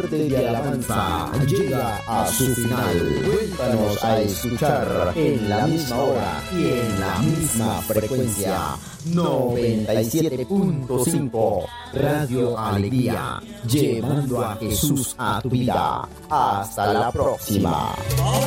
arte de alabanza llega a su final. Cuéntanos a escuchar en la misma hora y en la misma frecuencia. 97.5 Radio Alegría, llevando a Jesús a tu vida. Hasta la próxima.